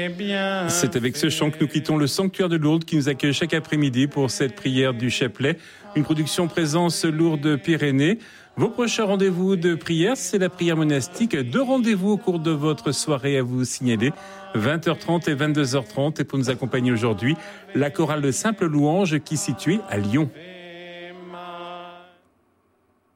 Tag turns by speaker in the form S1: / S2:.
S1: bien.
S2: C'est avec ce chant que nous quittons le sanctuaire de Lourdes qui nous accueille chaque après-midi pour cette prière du chapelet. Une production présence Lourdes-Pyrénées. Vos prochains rendez-vous de prière, c'est la prière monastique. 2 rendez-vous au cours de votre soirée à vous signaler. 20h30 et 22h30. Et pour nous accompagner aujourd'hui, la chorale de Simple Louange qui est située à Lyon.